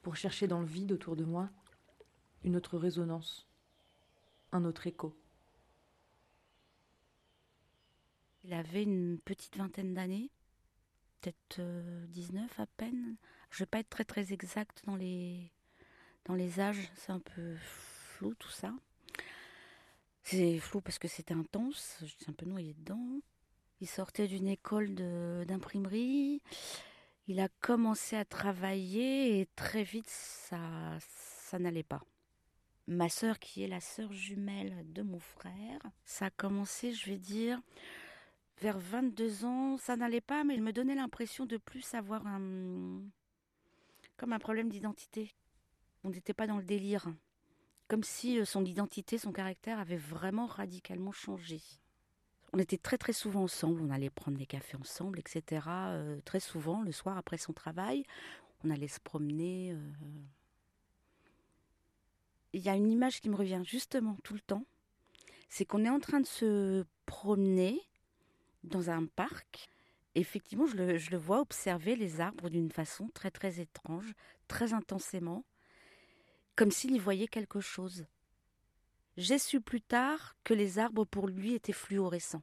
pour chercher dans le vide autour de moi une autre résonance, un autre écho. Il avait une petite vingtaine d'années, peut-être 19 à peine. Je ne vais pas être très très exacte dans les âges, c'est un peu flou tout ça. C'est flou parce que c'était intense, je suis un peu noyée dedans. Il sortait d'une école d'imprimerie, il a commencé à travailler et très vite ça n'allait pas. Ma sœur, qui est la sœur jumelle de mon frère, ça a commencé, je vais dire, vers 22 ans, ça n'allait pas, mais il me donnait l'impression de plus avoir comme un problème d'identité. On n'était pas dans le délire. Comme si son identité, son caractère avait vraiment radicalement changé. On était très très souvent ensemble, on allait prendre des cafés ensemble, etc. Très souvent, le soir après son travail, on allait se promener. Il y a une image qui me revient justement tout le temps, c'est qu'on est en train de se promener dans un parc. Effectivement, je le vois observer les arbres d'une façon très très étrange, très intensément, comme s'il y voyait quelque chose. J'ai su plus tard que les arbres pour lui étaient fluorescents.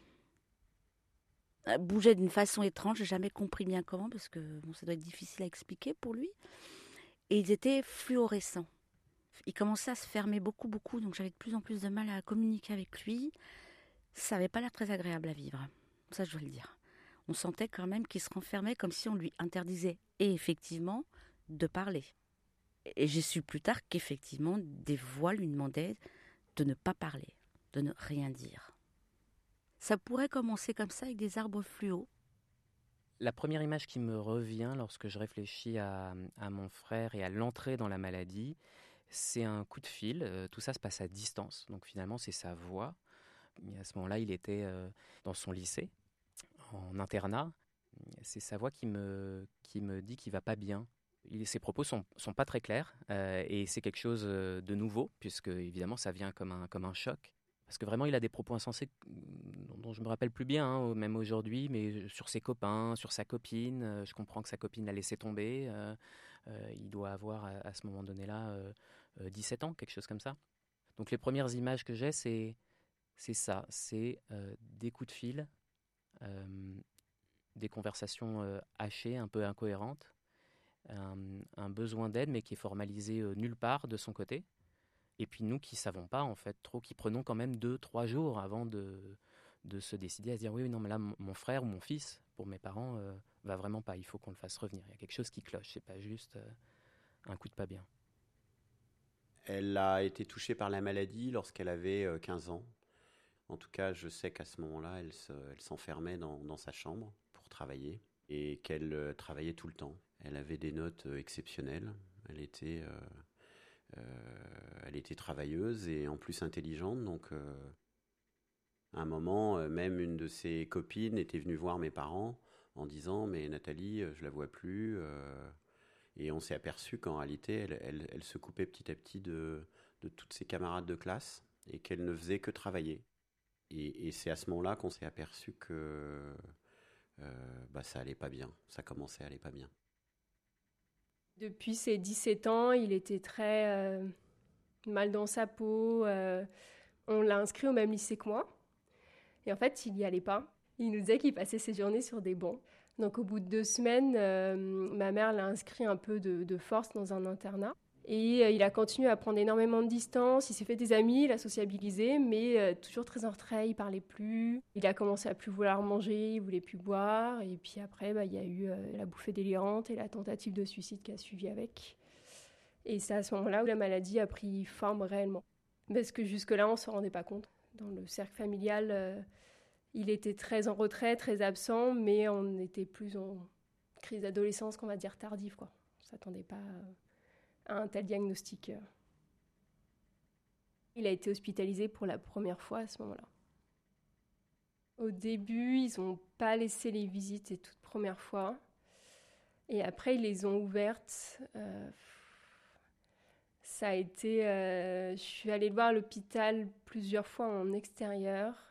Bougeaient d'une façon étrange, j'ai jamais compris bien comment, parce que bon, ça doit être difficile à expliquer pour lui. Et ils étaient fluorescents. Il commençait à se fermer beaucoup, beaucoup, donc j'avais de plus en plus de mal à communiquer avec lui. Ça n'avait pas l'air très agréable à vivre, ça je dois le dire. On sentait quand même qu'il se renfermait comme si on lui interdisait, et effectivement, de parler. Et j'ai su plus tard qu'effectivement, des voix lui demandaient de ne pas parler, de ne rien dire. Ça pourrait commencer comme ça avec des arbres fluo. La première image qui me revient lorsque je réfléchis à mon frère et à l'entrée dans la maladie, c'est un coup de fil. Tout ça se passe à distance. Donc finalement, c'est sa voix. Et à ce moment-là, il était dans son lycée, en internat. C'est sa voix qui me dit qu'il va pas bien. Ses propos sont pas très clairs et c'est quelque chose de nouveau, puisque évidemment, ça vient comme un choc. Parce que vraiment, il a des propos insensés dont je me rappelle plus bien, hein, même aujourd'hui, mais sur ses copains, sur sa copine. Je comprends que sa copine l'a laissé tomber. Il doit avoir à ce moment donné-là 17 ans, quelque chose comme ça. Donc les premières images que j'ai, c'est ça, c'est des coups de fil, euh, des conversations hachées, un peu incohérentes, un besoin d'aide, mais qui est formalisé nulle part de son côté. Et puis nous qui savons pas en fait trop, qui prenons quand même 2, 3 jours avant de se décider à se dire oui, non mais là mon frère ou mon fils, pour mes parents, va vraiment pas, il faut qu'on le fasse revenir. Il y a quelque chose qui cloche, c'est pas juste un coup de pas bien. Elle a été touchée par la maladie lorsqu'elle avait 15 ans. En tout cas, je sais qu'à ce moment-là, elle s'enfermait dans sa chambre pour travailler et qu'elle travaillait tout le temps. Elle avait des notes exceptionnelles. Elle était, elle était travailleuse et en plus intelligente. Donc, à un moment, même une de ses copines était venue voir mes parents en disant mais Nathalie, je la vois plus. Et on s'est aperçu qu'en réalité, elle se coupait petit à petit de toutes ses camarades de classe et qu'elle ne faisait que travailler. Et c'est à ce moment-là qu'on s'est aperçu que ça allait pas bien. Ça commençait à aller pas bien. Depuis ses 17 ans, il était très mal dans sa peau. On l'a inscrit au même lycée que moi. Et en fait, il n'y allait pas. Il nous disait qu'il passait ses journées sur des bancs. Donc au bout de 2 semaines, ma mère l'a inscrit un peu de force dans un internat. Et il a continué à prendre énormément de distance, il s'est fait des amis, il a sociabilisé, mais toujours très en retrait, il parlait plus. Il a commencé à plus vouloir manger, il voulait plus boire. Et puis après, il y a eu la bouffée délirante et la tentative de suicide qui a suivi avec. Et c'est à ce moment-là où la maladie a pris forme réellement. Parce que jusque-là, on ne se rendait pas compte. Dans le cercle familial, il était très en retrait, très absent, mais on était plus en crise d'adolescence qu'on va dire tardive, quoi. On ne s'attendait pas à un tel diagnostic. Il a été hospitalisé pour la première fois à ce moment-là. Au début, ils n'ont pas laissé les visites les toutes premières fois. Et après, ils les ont ouvertes. Ça a été... je suis allée le voir à l'hôpital plusieurs fois en extérieur.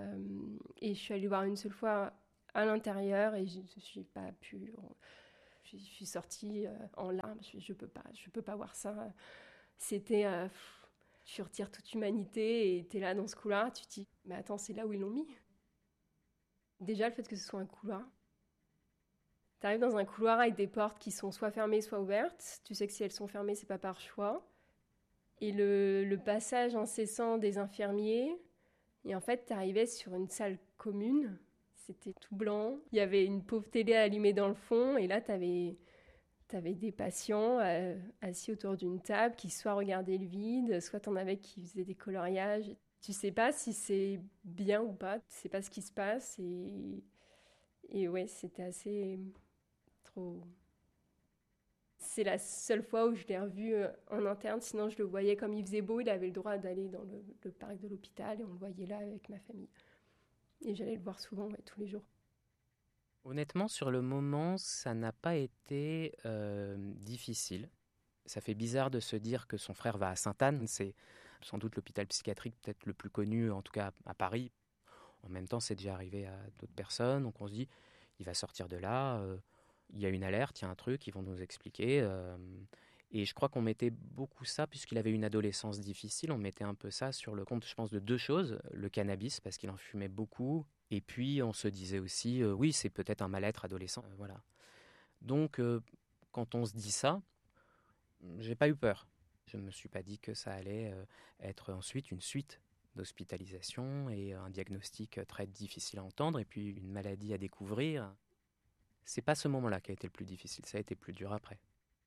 Et je suis allée le voir une seule fois à l'intérieur et je n'ai pas pu... je suis sortie en larmes. Je peux pas voir ça. C'était, tu retires toute humanité et t'es là dans ce couloir, tu te dis, mais attends, c'est là où ils l'ont mis. Déjà, le fait que ce soit un couloir. T'arrives dans un couloir avec des portes qui sont soit fermées, soit ouvertes. Tu sais que si elles sont fermées, c'est pas par choix. Et le passage incessant des infirmiers. Et en fait, t'arrivais sur une salle commune. C'était tout blanc. Il y avait une pauvre télé allumée dans le fond. Et là, t'avais des patients assis autour d'une table qui soit regardaient le vide, soit t'en avais qui faisaient des coloriages. Tu sais pas si c'est bien ou pas. Tu sais pas ce qui se passe. Et ouais, c'était assez trop... C'est la seule fois où je l'ai revu en interne. Sinon, je le voyais comme il faisait beau. Il avait le droit d'aller dans le parc de l'hôpital et on le voyait là avec ma famille. Et j'allais le voir souvent, tous les jours. Honnêtement, sur le moment, ça n'a pas été difficile. Ça fait bizarre de se dire que son frère va à Sainte-Anne. C'est sans doute l'hôpital psychiatrique peut-être le plus connu, en tout cas à Paris. En même temps, c'est déjà arrivé à d'autres personnes. Donc on se dit, il va sortir de là. Il y a une alerte, il y a un truc, ils vont nous expliquer. Et je crois qu'on mettait beaucoup ça, puisqu'il avait une adolescence difficile, on mettait un peu ça sur le compte, je pense, de deux choses. Le cannabis, parce qu'il en fumait beaucoup. Et puis, on se disait aussi, oui, c'est peut-être un mal-être adolescent. Voilà. Donc, quand on se dit ça, j'ai pas eu peur. Je me suis pas dit que ça allait être ensuite une suite d'hospitalisation et un diagnostic très difficile à entendre, et puis une maladie à découvrir. C'est pas ce moment-là qui a été le plus difficile, ça a été plus dur après.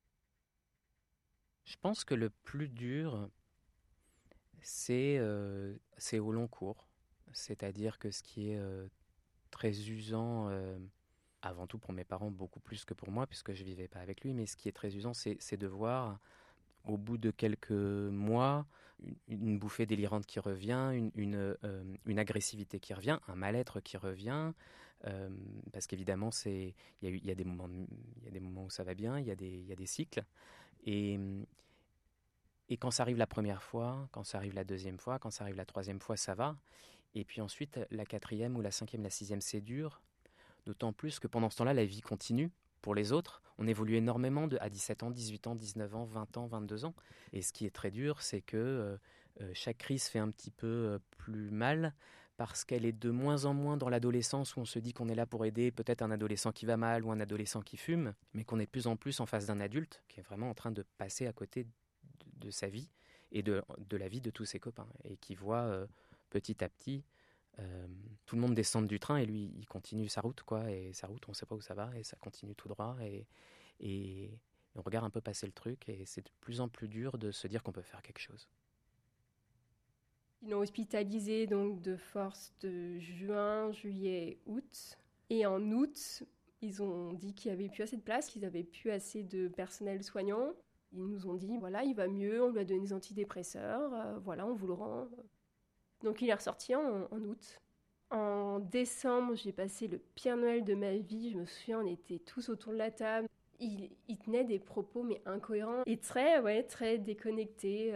Je pense que le plus dur, c'est au long cours. C'est-à-dire que ce qui est très usant, avant tout pour mes parents, beaucoup plus que pour moi, puisque je ne vivais pas avec lui, mais ce qui est très usant, c'est de voir, au bout de quelques mois, une bouffée délirante qui revient, une agressivité qui revient, un mal-être qui revient, parce qu'évidemment, il y a des moments où ça va bien, il y a des cycles. Et quand ça arrive la première fois, quand ça arrive la deuxième fois, quand ça arrive la troisième fois, ça va. Et puis ensuite, la quatrième ou la cinquième, la sixième, c'est dur. D'autant plus que pendant ce temps-là, la vie continue. Pour les autres, on évolue énormément à 17 ans, 18 ans, 19 ans, 20 ans, 22 ans. Et ce qui est très dur, c'est que chaque crise fait un petit peu plus mal parce qu'elle est de moins en moins dans l'adolescence où on se dit qu'on est là pour aider peut-être un adolescent qui va mal ou un adolescent qui fume, mais qu'on est de plus en plus en face d'un adulte qui est vraiment en train de passer à côté de sa vie et de la vie de tous ses copains et qui voit petit à petit tout le monde descend du train et lui il continue sa route quoi, et sa route on sait pas où ça va et ça continue tout droit et on regarde un peu passer le truc et c'est de plus en plus dur de se dire qu'on peut faire quelque chose. Ils l'ont hospitalisé donc de force de juin, juillet, août. Et en août, ils ont dit qu'il n'y avait plus assez de place, qu'ils n'avaient plus assez de personnel soignant. Ils nous ont dit, voilà, il va mieux, on lui a donné des antidépresseurs, voilà, on vous le rend. Donc il est ressorti en août. En décembre, j'ai passé le pire Noël de ma vie. Je me souviens, on était tous autour de la table. Il tenait des propos mais incohérents et très déconnectés.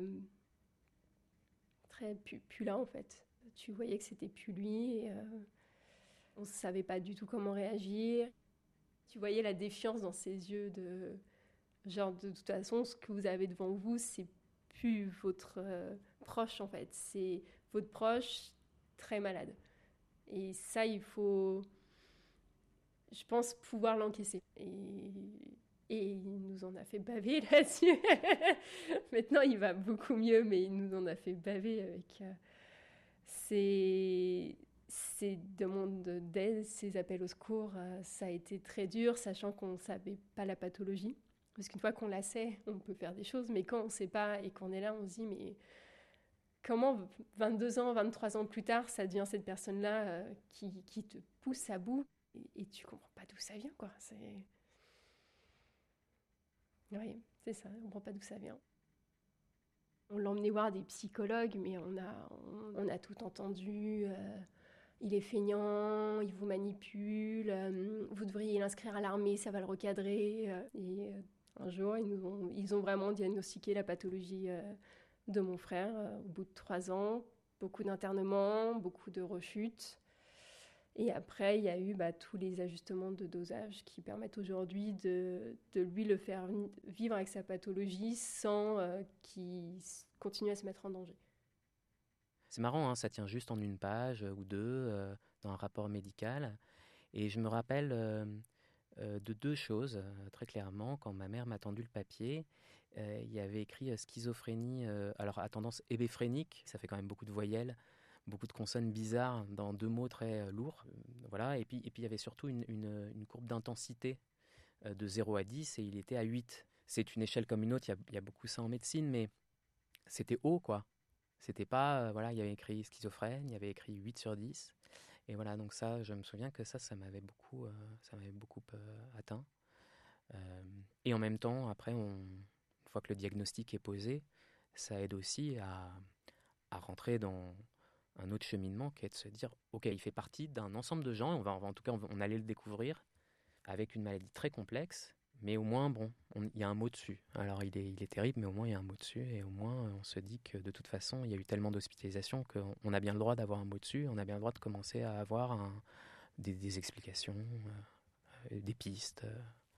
Très plus là en fait. Tu voyais que c'était plus lui et on ne savait pas du tout comment réagir. Tu voyais la défiance dans ses yeux de genre de toute façon ce que vous avez devant vous c'est plus votre proche en fait, c'est votre proche très malade. Et ça il faut, je pense, pouvoir l'encaisser. Et il nous en a fait baver là-dessus. Maintenant, il va beaucoup mieux, mais il nous en a fait baver avec ces demandes d'aide, ces appels au secours. Ça a été très dur, sachant qu'on ne savait pas la pathologie. Parce qu'une fois qu'on la sait, on peut faire des choses. Mais quand on ne sait pas et qu'on est là, on se dit, mais comment 22 ans, 23 ans plus tard, ça devient cette personne-là qui te pousse à bout et tu ne comprends pas d'où ça vient, quoi. Oui, c'est ça, on ne comprend pas d'où ça vient. On l'a emmené voir des psychologues, mais on a tout entendu. Il est feignant, il vous manipule, vous devriez l'inscrire à l'armée, ça va le recadrer. Et un jour, ils ont vraiment diagnostiqué la pathologie de mon frère au bout de 3 ans. Beaucoup d'internements, beaucoup de rechutes. Et après, il y a eu tous les ajustements de dosage qui permettent aujourd'hui de lui le faire vivre avec sa pathologie sans qu'il continue à se mettre en danger. C'est marrant, hein, ça tient juste en une page ou deux dans un rapport médical. Et je me rappelle de deux choses très clairement. Quand ma mère m'a tendu le papier, il y avait écrit schizophrénie, alors à tendance hébéphrénique, ça fait quand même beaucoup de voyelles, beaucoup de consonnes bizarres dans deux mots très lourds. Voilà. Et puis il y avait surtout une courbe d'intensité de 0 à 10 et il était à 8. C'est une échelle comme une autre, il y a beaucoup ça en médecine, mais c'était haut, quoi. C'était pas, voilà, il y avait écrit schizophrène, il y avait écrit 8 sur 10. Et voilà, donc ça, je me souviens que ça m'avait beaucoup atteint. Et en même temps, après, une fois que le diagnostic est posé, ça aide aussi à rentrer dans un autre cheminement qui est de se dire, ok, il fait partie d'un ensemble de gens, en tout cas, on allait le découvrir avec une maladie très complexe, mais au moins, bon, il y a un mot dessus. Alors, il est terrible, mais au moins, il y a un mot dessus, et au moins, on se dit que de toute façon, il y a eu tellement d'hospitalisations qu'on a bien le droit d'avoir un mot dessus, on a bien le droit de commencer à avoir des explications, des pistes,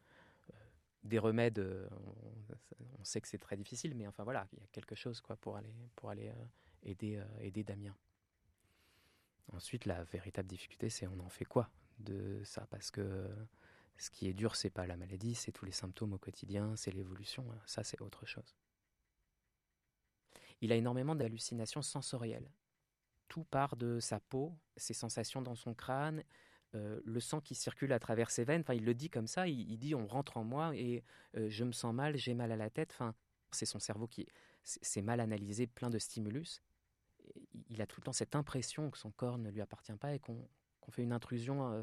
des remèdes. On sait que c'est très difficile, mais enfin voilà, il y a quelque chose quoi, pour aller aider Damien. Ensuite, la véritable difficulté, c'est on en fait quoi de ça, parce que ce qui est dur, c'est pas la maladie, c'est tous les symptômes au quotidien, c'est l'évolution, ça c'est autre chose. Il a énormément d'hallucinations sensorielles. Tout part de sa peau, ses sensations dans son crâne, le sang qui circule à travers ses veines. Enfin, il le dit comme ça, il dit on rentre en moi et je me sens mal, j'ai mal à la tête. Enfin, c'est son cerveau qui s'est mal analysé, plein de stimulus. Il a tout le temps cette impression que son corps ne lui appartient pas et qu'on fait une intrusion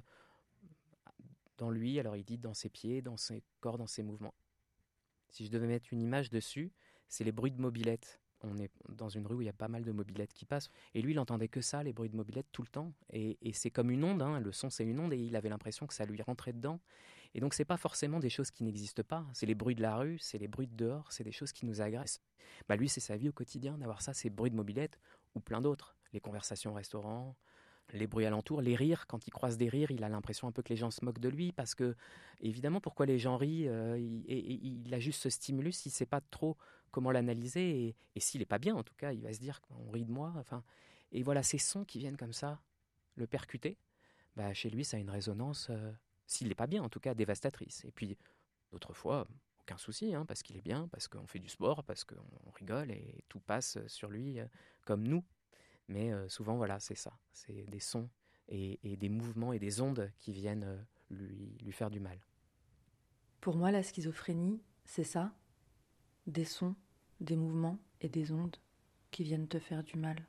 dans lui. Alors il dit dans ses pieds, dans ses corps, dans ses mouvements. Si je devais mettre une image dessus, c'est les bruits de mobylettes. On est dans une rue où il y a pas mal de mobylettes qui passent. Et lui, il entendait que ça, les bruits de mobylettes, tout le temps. Et c'est comme une onde, hein. Le son, c'est une onde, et il avait l'impression que ça lui rentrait dedans. Et donc, c'est pas forcément des choses qui n'existent pas. C'est les bruits de la rue, c'est les bruits de dehors, c'est des choses qui nous agressent. Lui, c'est sa vie au quotidien d'avoir ça, ces bruits de mobylettes, ou plein d'autres. Les conversations au restaurant, les bruits alentours, les rires. Quand il croise des rires, il a l'impression un peu que les gens se moquent de lui, parce que, évidemment, pourquoi les gens rient, il a juste ce stimulus, il sait pas trop comment l'analyser, et s'il n'est pas bien, en tout cas, il va se dire qu'on rit de moi. Enfin, et voilà, ces sons qui viennent comme ça, le percuter, chez lui, ça a une résonance, s'il n'est pas bien, en tout cas, dévastatrice. Et puis, d'autres fois, aucun souci, hein, parce qu'il est bien, parce qu'on fait du sport, parce qu'on rigole, et tout passe sur lui comme nous. Mais souvent, voilà, c'est ça. C'est des sons et des mouvements et des ondes qui viennent lui faire du mal. Pour moi, la schizophrénie, c'est ça. Des sons, des mouvements et des ondes qui viennent te faire du mal.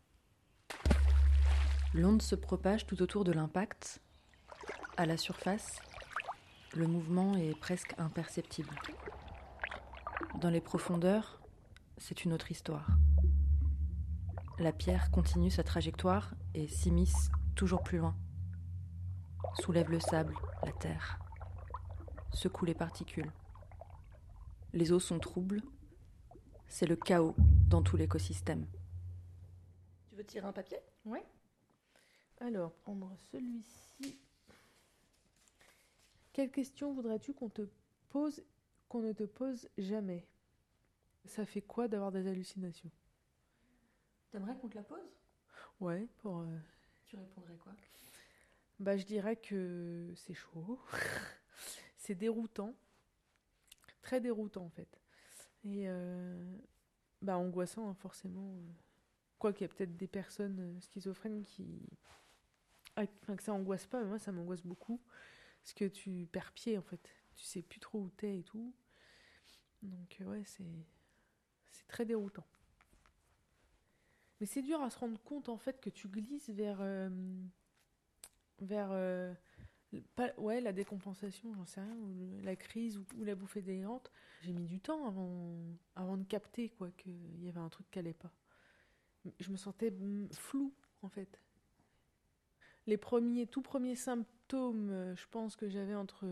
L'onde se propage tout autour de l'impact. À la surface, le mouvement est presque imperceptible. Dans les profondeurs, c'est une autre histoire. La pierre continue sa trajectoire et s'immisce toujours plus loin. Soulève le sable, la terre. Secoue les particules. Les eaux sont troubles. C'est le chaos dans tout l'écosystème. Tu veux tirer un papier ? Oui. Alors, prendre celui-ci. Quelle question voudrais-tu qu'on te pose, qu'on ne te pose jamais ? Ça fait quoi d'avoir des hallucinations ? T'aimerais qu'on te la pose ? Ouais, pour... Tu répondrais quoi ? je dirais que c'est chaud. C'est déroutant. Très déroutant, en fait. Et angoissant, hein, forcément. Quoiqu'il y a peut-être des personnes schizophrènes que ça angoisse pas, mais moi, ça m'angoisse beaucoup. Parce que tu perds pied, en fait. Tu sais plus trop où t'es et tout. Donc, c'est très déroutant. Mais c'est dur à se rendre compte, en fait, que tu glisses vers la décompensation, j'en sais rien, ou la crise, ou la bouffée délirante. J'ai mis du temps avant de capter, quoi, qu'il y avait un truc qui allait pas. Je me sentais floue, en fait. Les tout premiers symptômes, je pense que j'avais entre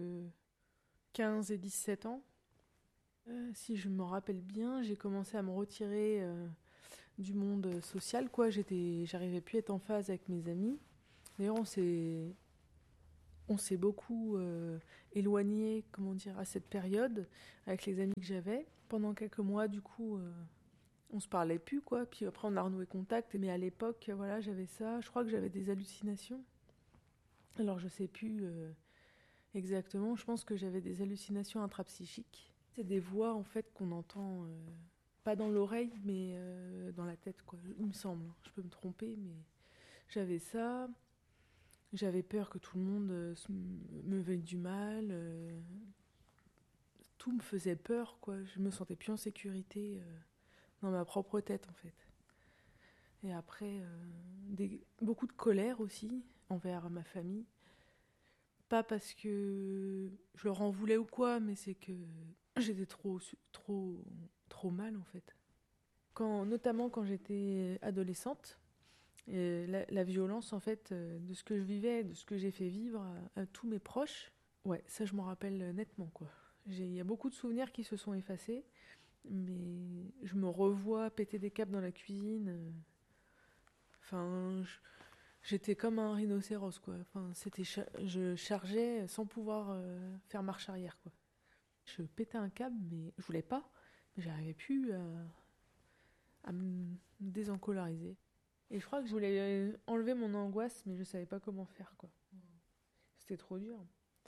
15 et 17 ans. Si je me rappelle bien, j'ai commencé à me retirer du monde social, quoi. J'arrivais plus à être en phase avec mes amis. D'ailleurs, on s'est beaucoup éloigné, comment dire, à cette période, avec les amis que j'avais. Pendant quelques mois, du coup, on se parlait plus, quoi. Puis après, on a renoué contact. Mais à l'époque, voilà, j'avais ça. Je crois que j'avais des hallucinations. Alors, je sais plus exactement. Je pense que j'avais des hallucinations intrapsychiques. C'est des voix, en fait, qu'on entend, pas dans l'oreille, mais dans la tête, quoi. Il me semble. Je peux me tromper, mais j'avais ça. J'avais peur que tout le monde me veuille du mal. Tout me faisait peur, quoi. Je me sentais plus en sécurité dans ma propre tête, en fait. Et après, beaucoup de colère aussi envers ma famille. Pas parce que je leur en voulais ou quoi, mais c'est que j'étais trop mal, en fait. Notamment quand j'étais adolescente, et la violence, en fait, de ce que je vivais, de ce que j'ai fait vivre à tous mes proches, ouais, ça, je m'en rappelle nettement, quoi. Il y a beaucoup de souvenirs qui se sont effacés, mais je me revois péter des câbles dans la cuisine. Enfin, j'étais comme un rhinocéros, quoi. Enfin, je chargeais sans pouvoir faire marche arrière, quoi. Je pétais un câble, mais je voulais pas. Mais j'arrivais plus à me désencolariser. Et je crois que je voulais enlever mon angoisse, mais je savais pas comment faire, quoi. C'était trop dur.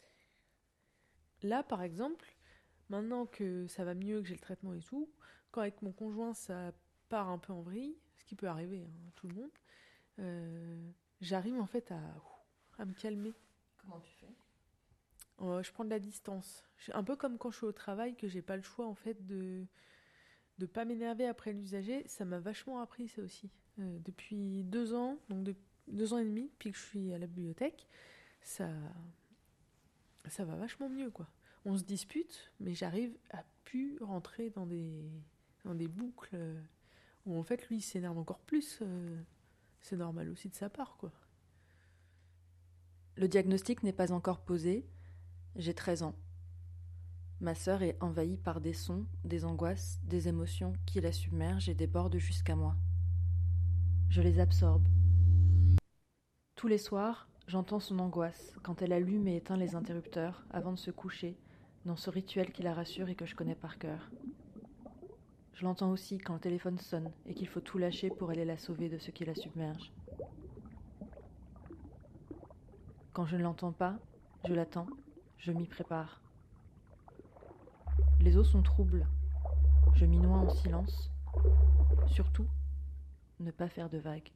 Là, par exemple, maintenant que ça va mieux, que j'ai le traitement et tout, quand avec mon conjoint ça part un peu en vrille, ce qui peut arriver à tout le monde, j'arrive en fait à me calmer. Comment tu fais? Je prends de la distance. Un peu comme quand je suis au travail, que j'ai pas le choix en fait de pas m'énerver après l'usager. Ça m'a vachement appris ça aussi. Depuis 2 ans, donc 2 ans et demi, depuis que je suis à la bibliothèque, ça va vachement mieux, quoi. On se dispute, mais j'arrive à plus rentrer dans des boucles où en fait lui il s'énerve encore plus. C'est normal aussi de sa part, quoi. Le diagnostic n'est pas encore posé. J'ai 13 ans. Ma sœur est envahie par des sons, des angoisses, des émotions qui la submergent et débordent jusqu'à moi. Je les absorbe. Tous les soirs, j'entends son angoisse quand elle allume et éteint les interrupteurs avant de se coucher, dans ce rituel qui la rassure et que je connais par cœur. Je l'entends aussi quand le téléphone sonne et qu'il faut tout lâcher pour aller la sauver de ce qui la submerge. Quand je ne l'entends pas, je l'attends, je m'y prépare. Les eaux sont troubles, je m'y noie en silence. Surtout, ne pas faire de vagues.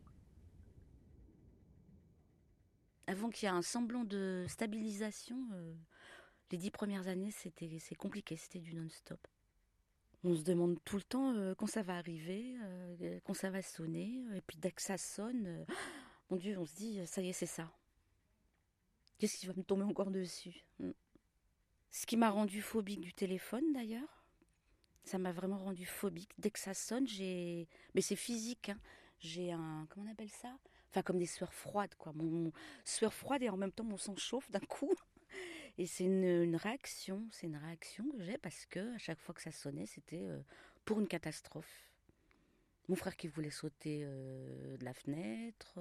Avant qu'il y ait un semblant de stabilisation, les 10 premières années, c'est compliqué, c'était du non-stop. On se demande tout le temps quand ça va arriver, quand ça va sonner, et puis dès que ça sonne, mon Dieu, on se dit, ça y est, c'est ça. Qu'est-ce qui va me tomber encore dessus? Ce qui m'a rendu phobique du téléphone, d'ailleurs, ça m'a vraiment rendu phobique. Dès que ça sonne, mais c'est physique, hein. J'ai un... Comment on appelle ça? Enfin, comme des sueurs froides, quoi. Mon sueur froide et en même temps, mon sang chauffe d'un coup. Et c'est une réaction. C'est une réaction que j'ai parce que à chaque fois que ça sonnait, c'était pour une catastrophe. Mon frère qui voulait sauter de la fenêtre,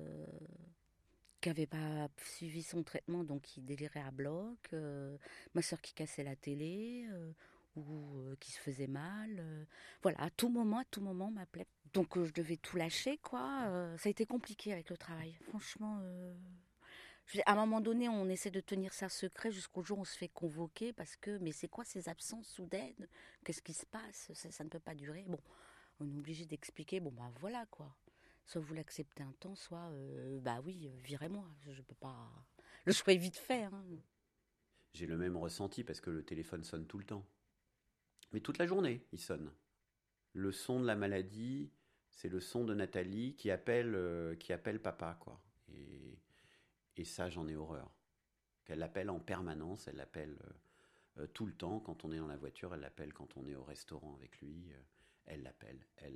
qui n'avait pas suivi son traitement, donc qui délirait à bloc. Ma soeur qui cassait la télé. Ou qui se faisait mal. Voilà, à tout moment, on m'appelait. Donc je devais tout lâcher, quoi. Ça a été compliqué avec le travail. Franchement, à un moment donné, on essaie de tenir ça secret jusqu'au jour où on se fait convoquer parce que, mais c'est quoi ces absences soudaines? Qu'est-ce qui se passe? Ça ne peut pas durer. Bon, on est obligé d'expliquer. Bon, bah voilà, quoi. Soit vous l'acceptez un temps, soit, bah oui, virez-moi. Je peux pas. Le choix est vite fait. Hein. J'ai le même ressenti parce que le téléphone sonne tout le temps. Mais toute la journée, il sonne. Le son de la maladie, c'est le son de Nathalie qui appelle papa, quoi. Et ça, j'en ai horreur. Qu'elle l'appelle en permanence, elle l'appelle tout le temps. Quand on est dans la voiture, elle l'appelle quand on est au restaurant avec lui. Elle l'appelle.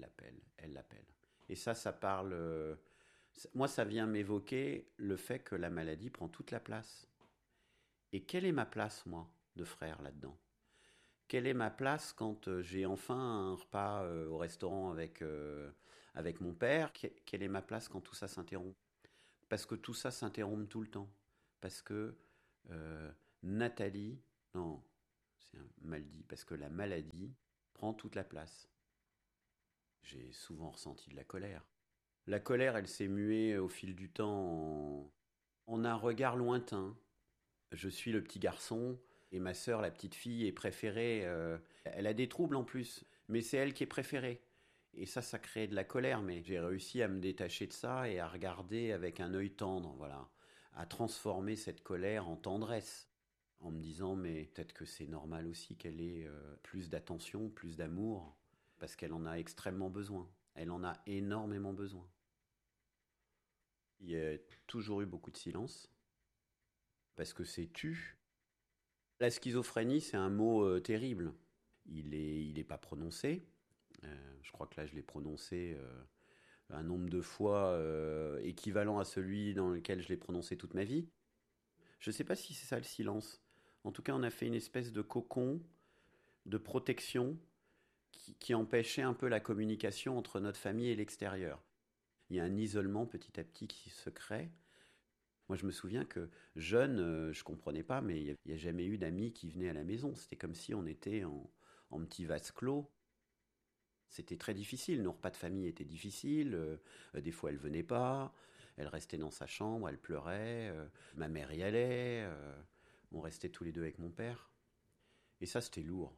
Et ça parle... moi, ça vient m'évoquer le fait que la maladie prend toute la place. Et quelle est ma place, moi, de frère là-dedans? Quelle est ma place quand j'ai enfin un repas au restaurant avec mon père? Quelle est ma place quand tout ça s'interrompt? parce que tout ça s'interrompt tout le temps. Parce que Nathalie, non, c'est mal dit, parce que la maladie prend toute la place. J'ai souvent ressenti de la colère. La colère, elle s'est muée au fil du temps en un regard lointain. Je suis le petit garçon et ma sœur, la petite fille, est préférée. Elle a des troubles en plus, mais c'est elle qui est préférée. Et ça crée de la colère, mais j'ai réussi à me détacher de ça et à regarder avec un œil tendre, voilà, à transformer cette colère en tendresse, en me disant, mais peut-être que c'est normal aussi qu'elle ait plus d'attention, plus d'amour, parce qu'elle en a extrêmement besoin. Elle en a énormément besoin. Il y a toujours eu beaucoup de silence, parce que c'est tu. La schizophrénie, c'est un mot terrible. Il est pas prononcé. Je crois que là, je l'ai prononcé un nombre de fois équivalent à celui dans lequel je l'ai prononcé toute ma vie. Je ne sais pas si c'est ça le silence. En tout cas, on a fait une espèce de cocon de protection qui empêchait un peu la communication entre notre famille et l'extérieur. Il y a un isolement petit à petit qui se crée. Moi, je me souviens que jeune, je ne comprenais pas, mais il n'y a jamais eu d'amis qui venaient à la maison. C'était comme si on était en petit vase clos. C'était très difficile. Nos repas de famille étaient difficiles. Des fois, elle venait pas. Elle restait dans sa chambre, elle pleurait. Ma mère y allait. On restait tous les deux avec mon père. Et ça, c'était lourd.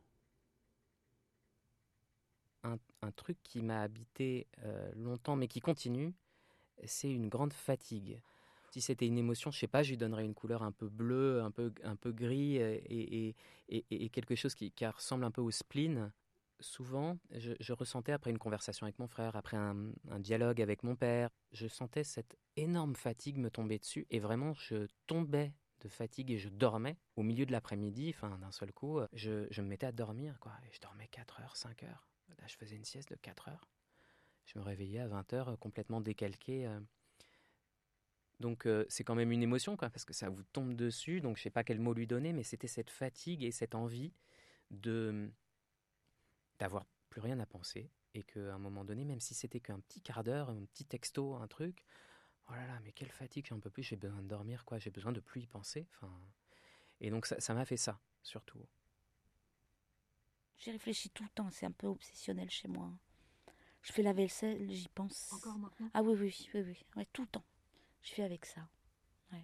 Un truc qui m'a habité longtemps, mais qui continue, c'est une grande fatigue. Si c'était une émotion, je sais pas, je lui donnerais une couleur un peu bleue, un peu gris et quelque chose qui ressemble un peu au spleen. Souvent, je ressentais après une conversation avec mon frère, après un dialogue avec mon père, je sentais cette énorme fatigue me tomber dessus et vraiment je tombais de fatigue et je dormais au milieu de l'après-midi, enfin d'un seul coup, je me mettais à dormir quoi, et je dormais 4 heures, 5 heures. Là, je faisais une sieste de 4 heures. Je me réveillais à 20 heures complètement décalqué. Donc c'est quand même une émotion quoi, parce que ça vous tombe dessus, donc je sais pas quel mot lui donner, mais c'était cette fatigue et cette envie d'avoir plus rien à penser et qu'à un moment donné, même si c'était qu'un petit quart d'heure, un petit texto, un truc, oh là là, mais quelle fatigue, j'en peux plus, j'ai besoin de dormir, quoi, j'ai besoin de plus y penser. Enfin, et donc ça m'a fait ça, surtout. J'y réfléchis tout le temps, c'est un peu obsessionnel chez moi. Je fais la vaisselle, j'y pense. Encore maintenant ? Ah oui, ouais, tout le temps. Je fais avec ça. Ouais.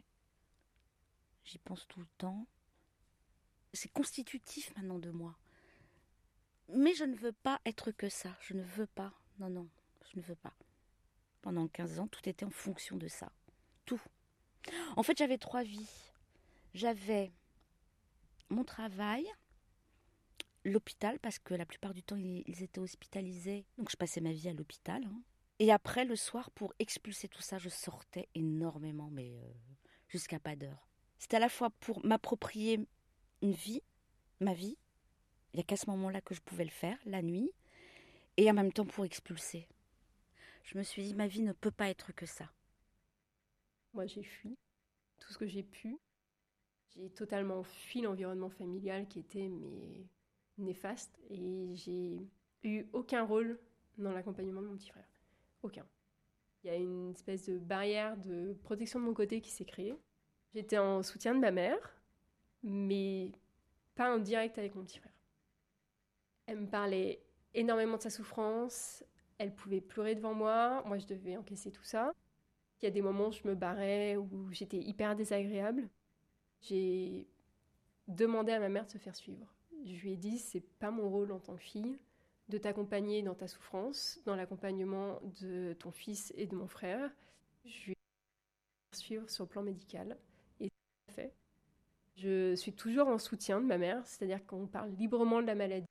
J'y pense tout le temps. C'est constitutif maintenant de moi. Mais je ne veux pas être que ça. Je ne veux pas. Non, je ne veux pas. Pendant 15 ans, tout était en fonction de ça. Tout. En fait, j'avais 3 vies. J'avais mon travail, l'hôpital, parce que la plupart du temps, ils étaient hospitalisés. Donc, je passais ma vie à l'hôpital. Et après, le soir, pour expulser tout ça, je sortais énormément, mais jusqu'à pas d'heure. C'était à la fois pour m'approprier une vie, ma vie. Il n'y a qu'à ce moment-là que je pouvais le faire, la nuit. Et en même temps pour expulser. Je me suis dit, ma vie ne peut pas être que ça. Moi, j'ai fui tout ce que j'ai pu. J'ai totalement fui l'environnement familial qui était néfaste. Et j'ai eu aucun rôle dans l'accompagnement de mon petit frère. Aucun. Il y a une espèce de barrière de protection de mon côté qui s'est créée. J'étais en soutien de ma mère, mais pas en direct avec mon petit frère. Elle me parlait énormément de sa souffrance. Elle pouvait pleurer devant moi. Moi, je devais encaisser tout ça. Il y a des moments où je me barrais, où j'étais hyper désagréable. J'ai demandé à ma mère de se faire suivre. Je lui ai dit, c'est pas mon rôle en tant que fille de t'accompagner dans ta souffrance, dans l'accompagnement de ton fils et de mon frère. Je lui ai dit de se faire suivre sur le plan médical. Et c'est fait. Je suis toujours en soutien de ma mère, c'est-à-dire qu'on parle librement de la maladie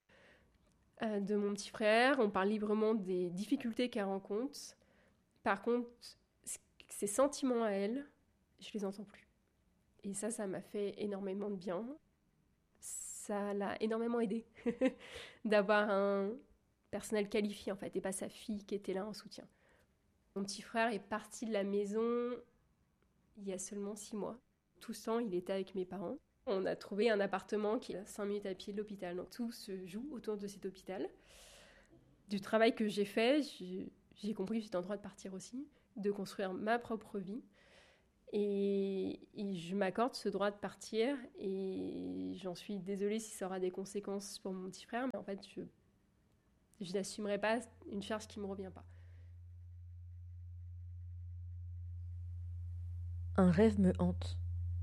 de mon petit frère, on parle librement des difficultés qu'elle rencontre. Par contre, ses sentiments à elle, je les entends plus. Et ça m'a fait énormément de bien. Ça l'a énormément aidé d'avoir un personnel qualifié, en fait, et pas sa fille qui était là en soutien. Mon petit frère est parti de la maison il y a seulement 6 mois. Tout ce temps, il était avec mes parents. On a trouvé un appartement qui est à 5 minutes à pied de l'hôpital. Donc tout se joue autour de cet hôpital. Du travail que j'ai fait, j'ai compris que j'étais en droit de partir aussi. de construire ma propre vie. Et je m'accorde ce droit de partir. Et j'en suis désolée si ça aura des conséquences pour mon petit frère. Mais en fait, je n'assumerai pas une charge qui ne me revient pas. Un rêve me hante.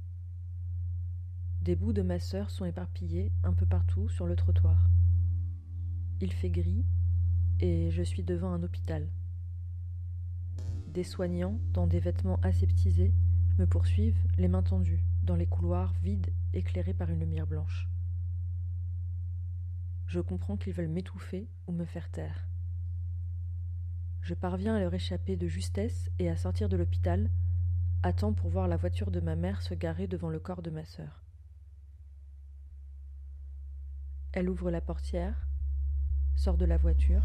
Des bouts de ma sœur sont éparpillés un peu partout sur le trottoir. Il fait gris et je suis devant un hôpital. Des soignants, dans des vêtements aseptisés, me poursuivent, les mains tendues, dans les couloirs vides éclairés par une lumière blanche. Je comprends qu'ils veulent m'étouffer ou me faire taire. Je parviens à leur échapper de justesse et à sortir de l'hôpital, à temps pour voir la voiture de ma mère se garer devant le corps de ma sœur. Elle ouvre la portière, sort de la voiture.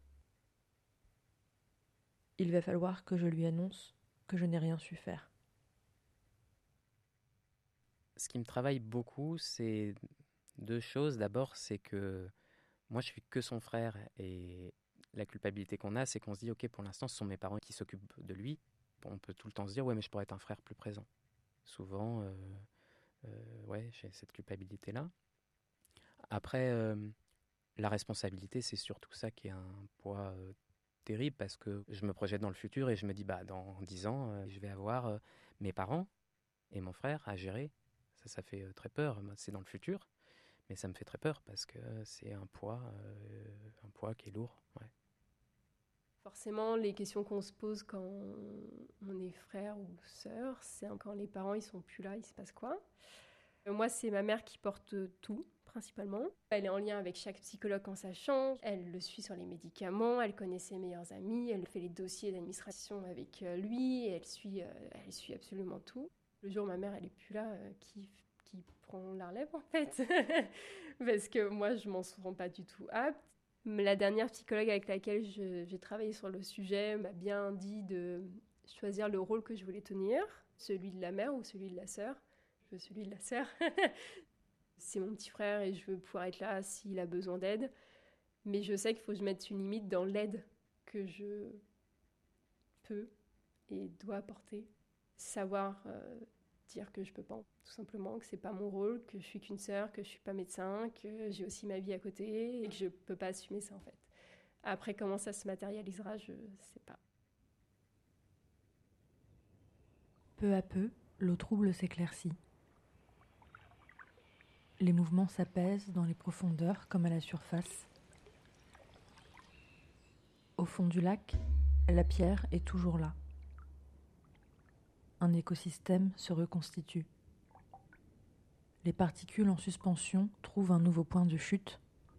Il va falloir que je lui annonce que je n'ai rien su faire. Ce qui me travaille beaucoup, c'est 2 choses. D'abord, c'est que moi, je suis que son frère et la culpabilité qu'on a, c'est qu'on se dit, ok, pour l'instant, ce sont mes parents qui s'occupent de lui. On peut tout le temps se dire, ouais, mais je pourrais être un frère plus présent. Souvent, ouais, j'ai cette culpabilité-là. Après, la responsabilité, c'est surtout ça qui est un poids terrible parce que je me projette dans le futur et je me dis, bah, dans 10 ans, je vais avoir mes parents et mon frère à gérer. Ça fait très peur. C'est dans le futur, mais ça me fait très peur parce que c'est un poids qui est lourd. Ouais. Forcément, les questions qu'on se pose quand on est frère ou sœur, c'est quand les parents ils sont plus là, il se passe quoi ? Moi, c'est ma mère qui porte tout, principalement. Elle est en lien avec chaque psychologue quand ça change. Elle le suit sur les médicaments, elle connaît ses meilleurs amis, elle fait les dossiers d'administration avec lui, elle suit absolument tout. Le jour où ma mère elle est plus là, qui prend la relève en fait parce que moi je m'en sens pas du tout apte. La dernière psychologue avec laquelle j'ai travaillé sur le sujet m'a bien dit de choisir le rôle que je voulais tenir, celui de la mère ou celui de la sœur. Je veux celui de la sœur. C'est mon petit frère et je veux pouvoir être là s'il a besoin d'aide, mais je sais qu'il faut que je mette une limite dans l'aide que je peux et dois apporter. Savoir dire que je peux pas, tout simplement, que c'est pas mon rôle, que je suis qu'une sœur, que je suis pas médecin, que j'ai aussi ma vie à côté et que je peux pas assumer ça en fait. Après, comment ça se matérialisera, je sais pas. Peu à peu, l'eau trouble s'éclaircit. Les mouvements s'apaisent dans les profondeurs comme à la surface. Au fond du lac, la pierre est toujours là. Un écosystème se reconstitue. Les particules en suspension trouvent un nouveau point de chute.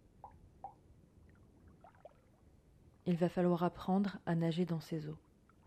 Il va falloir apprendre à nager dans ces eaux.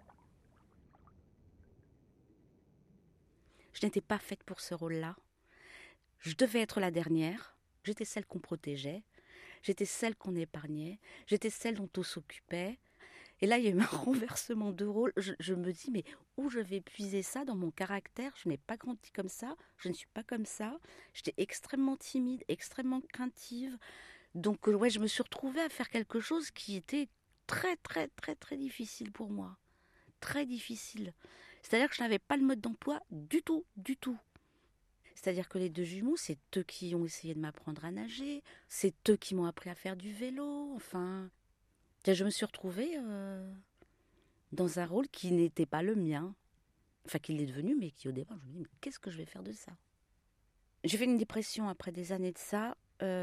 Je n'étais pas faite pour ce rôle-là. Je devais être la dernière. J'étais celle qu'on protégeait. J'étais celle qu'on épargnait. J'étais celle dont on s'occupait. Et là, il y a eu un renversement de rôle. Je me dis, mais où je vais puiser ça dans mon caractère ? Je n'ai pas grandi comme ça. Je ne suis pas comme ça. J'étais extrêmement timide, extrêmement craintive. Donc, ouais, je me suis retrouvée à faire quelque chose qui était très, très, très, très difficile pour moi. Très difficile. C'est-à-dire que je n'avais pas le mode d'emploi du tout, du tout. C'est-à-dire que les 2 jumeaux, c'est eux qui ont essayé de m'apprendre à nager, c'est eux qui m'ont appris à faire du vélo, enfin... Je me suis retrouvée dans un rôle qui n'était pas le mien, enfin qui l'est devenu, mais qui au départ, je me dis, mais qu'est-ce que je vais faire de ça ? J'ai fait une dépression après des années de ça.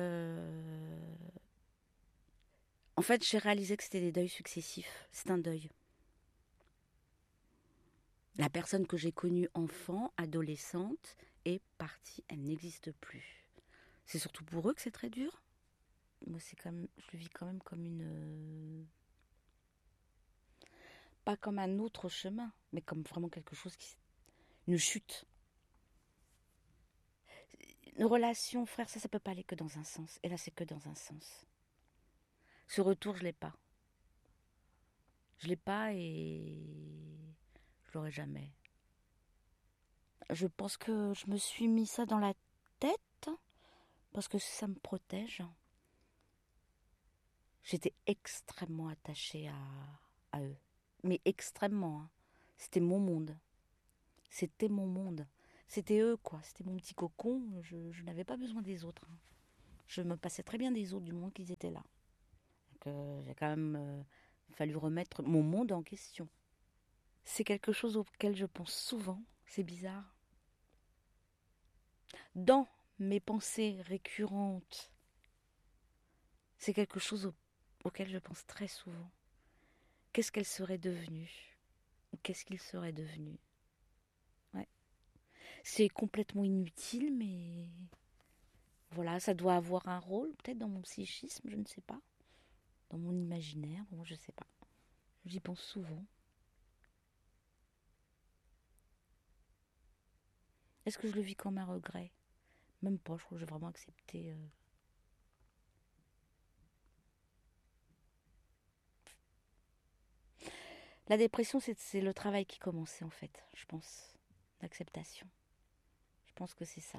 En fait, j'ai réalisé que c'était des deuils successifs, c'est un deuil. La personne que j'ai connue enfant, adolescente, est partie, elle n'existe plus. C'est surtout pour eux que c'est très dur. Moi, je le vis quand même comme pas comme un autre chemin, mais comme vraiment quelque chose une chute. Une relation, frère, ça peut pas aller que dans un sens. Et là, c'est que dans un sens. Ce retour, je l'ai pas. Je l'ai pas et je l'aurai jamais. Je pense que je me suis mis ça dans la tête parce que ça me protège. J'étais extrêmement attachée à eux. Mais extrêmement. Hein. C'était mon monde. C'était mon monde. C'était eux, quoi. C'était mon petit cocon. Je n'avais pas besoin des autres. Hein. Je me passais très bien des autres du moment qu'ils étaient là. Donc, j'ai quand même fallu remettre mon monde en question. C'est quelque chose auquel je pense souvent. C'est bizarre. Dans mes pensées récurrentes, c'est quelque chose auquel je pense très souvent. Qu'est-ce qu'elle serait devenue? Ou qu'est-ce qu'il serait devenu? Ouais. C'est complètement inutile, mais voilà, ça doit avoir un rôle, peut-être dans mon psychisme, je ne sais pas. Dans mon imaginaire, bon, je ne sais pas. J'y pense souvent. Est-ce que je le vis comme un regret? Même pas, je crois que j'ai vraiment accepté. La dépression, c'est le travail qui commençait en fait, je pense. L'acceptation. Je pense que c'est ça.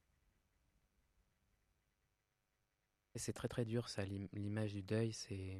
C'est très très dur ça, l'image du deuil.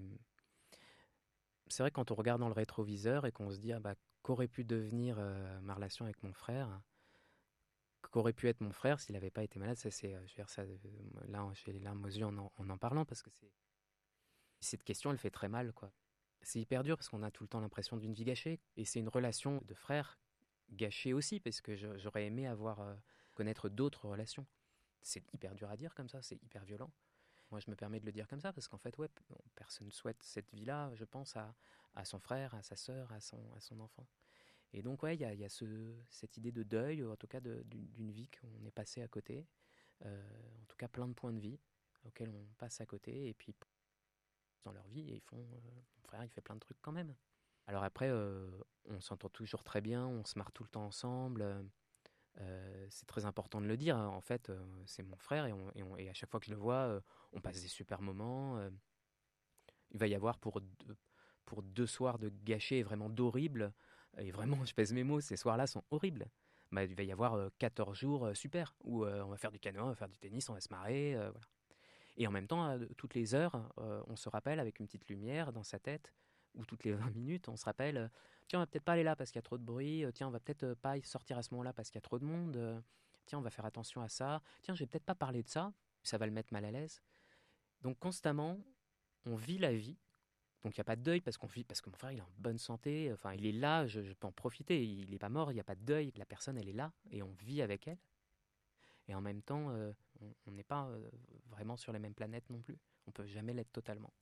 C'est vrai que quand on regarde dans le rétroviseur et qu'on se dit qu'aurait pu devenir ma relation avec mon frère, qu'aurait pu être mon frère s'il n'avait pas été malade, ça c'est, je veux dire ça, là j'ai les larmes aux yeux en parlant parce que cette question elle fait très mal quoi. C'est hyper dur parce qu'on a tout le temps l'impression d'une vie gâchée et c'est une relation de frère gâchée aussi parce que j'aurais aimé connaître d'autres relations. C'est hyper dur à dire comme ça, c'est hyper violent. Moi, je me permets de le dire comme ça parce qu'en fait, ouais, personne ne souhaite cette vie-là, je pense, à son frère, à sa sœur, à son enfant. Et donc, ouais, il y a cette idée de deuil, en tout cas d'une vie qu'on est passé à côté. En tout cas, plein de points de vie auxquels on passe à côté. Et puis, dans leur vie, mon frère, il fait plein de trucs quand même. Alors après, on s'entend toujours très bien, on se marre tout le temps ensemble. C'est très important de le dire. En fait, c'est mon frère et à chaque fois que je le vois, on passe des super moments. Il va y avoir pour 2 soirs de gâchés et vraiment d'horribles, et vraiment, je pèse mes mots, ces soirs-là sont horribles. Il va y avoir 14 jours super, où on va faire du canoë, on va faire du tennis, on va se marrer. Voilà. Et en même temps, toutes les heures, on se rappelle avec une petite lumière dans sa tête, ou toutes les 20 minutes, on se rappelle tiens, on va peut-être pas aller là parce qu'il y a trop de bruit, tiens, on va peut-être pas sortir à ce moment-là parce qu'il y a trop de monde, tiens, on va faire attention à ça, tiens, je vais peut-être pas parler de ça, ça va le mettre mal à l'aise. Donc constamment, on vit la vie. Donc il n'y a pas de deuil parce que mon frère il est en bonne santé, enfin il est là, je peux en profiter, il n'est pas mort, il n'y a pas de deuil, la personne elle est là et on vit avec elle. Et en même temps, on n'est pas vraiment sur les mêmes planètes non plus, on peut jamais l'être totalement.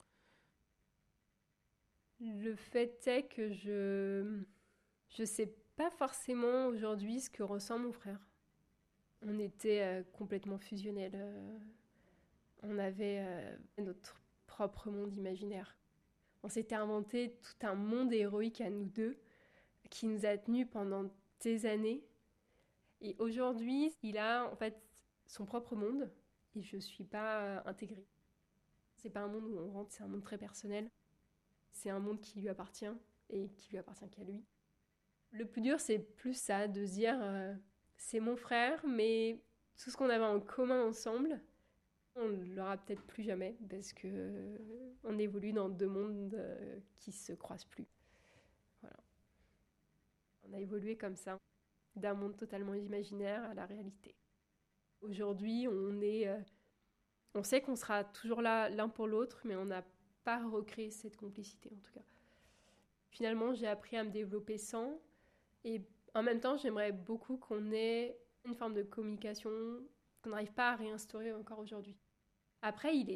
Le fait est que je sais pas forcément aujourd'hui ce que ressent mon frère. On était complètement fusionnels. On avait notre propre monde imaginaire. On s'était inventé tout un monde héroïque à nous deux qui nous a tenus pendant des années. Et aujourd'hui, il a en fait son propre monde et je suis pas intégrée. C'est pas un monde où on rentre, c'est un monde très personnel. C'est un monde qui lui appartient et qui lui appartient qu'à lui. Le plus dur, c'est plus ça, de se dire c'est mon frère, mais tout ce qu'on avait en commun ensemble, on ne l'aura peut-être plus jamais parce que on évolue dans 2 mondes qui se croisent plus. Voilà. On a évolué comme ça, d'un monde totalement imaginaire à la réalité. Aujourd'hui, on sait qu'on sera toujours là l'un pour l'autre, mais on n'a pas recréé cette complicité en tout cas. Finalement, j'ai appris à me développer sans, et en même temps, j'aimerais beaucoup qu'on ait une forme de communication qu'on n'arrive pas à réinstaurer encore aujourd'hui. Après, il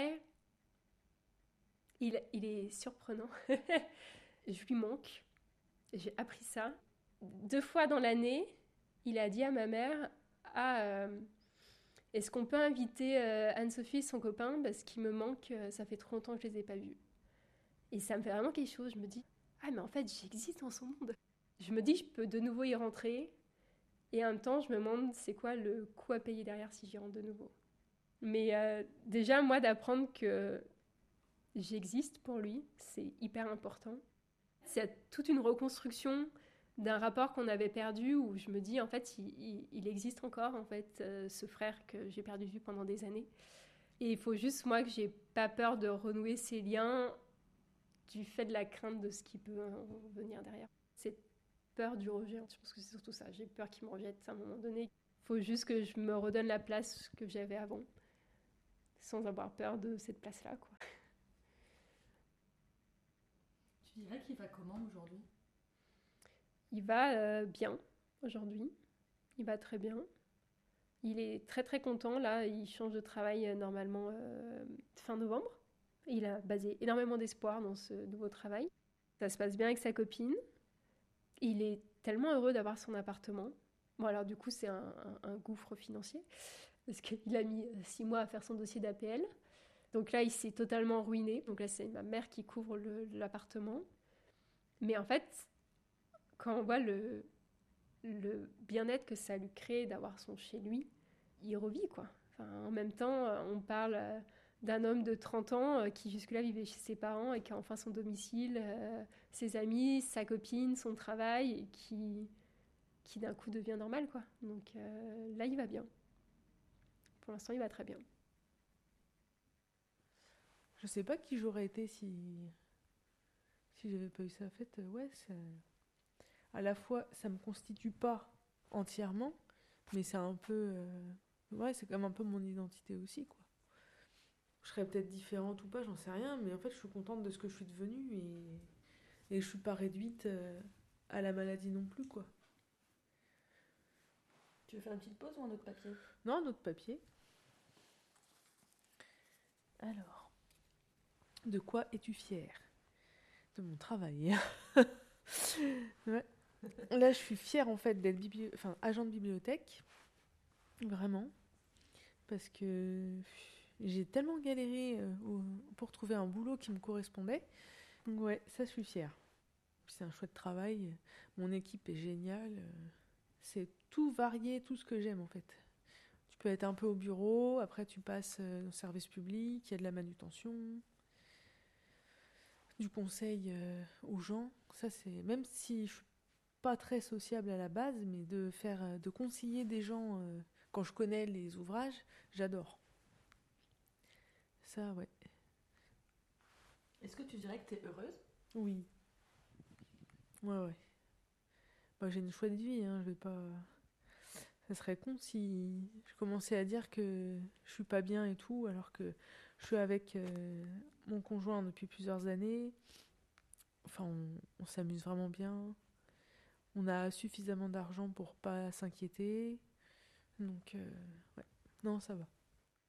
est surprenant. Je lui manque. J'ai appris ça. 2 fois dans l'année, il a dit à ma mère est-ce qu'on peut inviter Anne-Sophie et son copain parce qu'il me manque, ça fait trop longtemps que je les ai pas vus. Et ça me fait vraiment quelque chose. Je me dis mais en fait, j'existe dans son monde. Je me dis je peux de nouveau y rentrer. Et en même temps, je me demande c'est quoi le coût à payer derrière si j'y rentre de nouveau. Mais déjà, moi, d'apprendre que j'existe pour lui, c'est hyper important. C'est toute une reconstruction d'un rapport qu'on avait perdu où je me dis, en fait, il existe encore, en fait, ce frère que j'ai perdu de vue pendant des années. Et il faut juste, moi, que j'ai pas peur de renouer ces liens du fait de la crainte de ce qui peut venir derrière. C'est peur du rejet. Je pense que c'est surtout ça. J'ai peur qu'il me rejette à un moment donné. Il faut juste que je me redonne la place que j'avais avant, sans avoir peur de cette place-là, quoi. Tu dirais qu'il va comment aujourd'hui ? Il va bien aujourd'hui. Il va très bien. Il est très très content. Là, il change de travail normalement fin novembre. Il a basé énormément d'espoir dans ce nouveau travail. Ça se passe bien avec sa copine. Il est tellement heureux d'avoir son appartement. Bon, alors du coup, c'est un gouffre financier parce qu'il a mis 6 mois à faire son dossier d'APL. Donc là, il s'est totalement ruiné. Donc là, c'est ma mère qui couvre l'appartement. Mais en fait, quand on voit le bien-être que ça lui crée d'avoir son chez lui, il revit, quoi. Enfin, en même temps, on parle d'un homme de 30 ans qui jusque-là vivait chez ses parents et qui a enfin son domicile, ses amis, sa copine, son travail, et qui d'un coup devient normal, quoi. Donc là, il va bien. Pour l'instant, il va très bien. Je sais pas qui j'aurais été si j'avais pas eu ça. En fait, ouais, ça... à la fois, ça me constitue pas entièrement, mais c'est un peu... ouais, c'est comme un peu mon identité aussi, quoi. Je serais peut-être différente ou pas, j'en sais rien, mais en fait, je suis contente de ce que je suis devenue et je suis pas réduite à la maladie non plus, quoi. Tu veux faire une petite pause ou un autre papier ? Non, un autre papier. Alors, de quoi es-tu fière ? De mon travail. Ouais. Là, je suis fière en fait d'être agent de bibliothèque, vraiment, parce que j'ai tellement galéré pour trouver un boulot qui me correspondait. Donc ouais, ça, je suis fière. C'est un chouette travail. Mon équipe est géniale. C'est tout varié, tout ce que j'aime en fait. Tu peux être un peu au bureau, après tu passes au service public, il y a de la manutention, du conseil aux gens. Ça, c'est même si je suis pas très sociable à la base, mais de conseiller des gens quand je connais les ouvrages, j'adore. Ça, ouais. est-ce que tu dirais que tu es heureuse ? Oui. Ouais. Bah, j'ai une chouette vie, hein, je vais pas... Ça serait con si je commençais à dire que je suis pas bien et tout, alors que je suis avec mon conjoint depuis plusieurs années. Enfin, on s'amuse vraiment bien. On a suffisamment d'argent pour pas s'inquiéter. Donc, ouais. Non, ça va.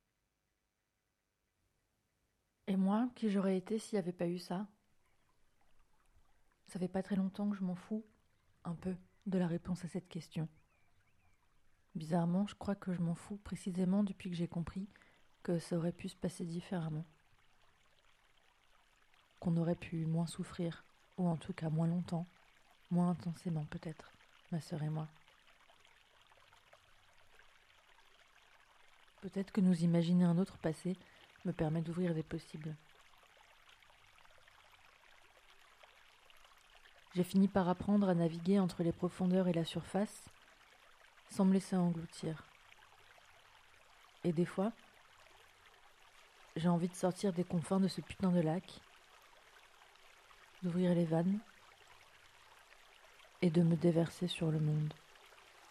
Et moi, qui j'aurais été s'il n'y avait pas eu ça ? Ça fait pas très longtemps que je m'en fous, un peu, de la réponse à cette question. Bizarrement, je crois que je m'en fous précisément depuis que j'ai compris que ça aurait pu se passer différemment. Qu'on aurait pu moins souffrir, ou en tout cas moins longtemps, moins intensément peut-être, ma sœur et moi. Peut-être que nous imaginer un autre passé me permet d'ouvrir des possibles. J'ai fini par apprendre à naviguer entre les profondeurs et la surface, sans me laisser engloutir. Et des fois, j'ai envie de sortir des confins de ce putain de lac, d'ouvrir les vannes et de me déverser sur le monde.